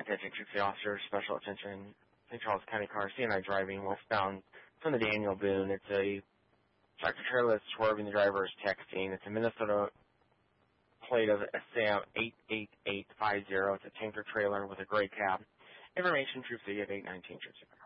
Attention Troop Officer, Special Attention, St. Charles County Car, CNI driving westbound from the Daniel Boone. It's a tractor trailer that's swerving, the driver is texting. It's a Minnesota plate of SAM 88850. It's a tanker trailer with a gray cab. Information, Troop City at 819 Troop City.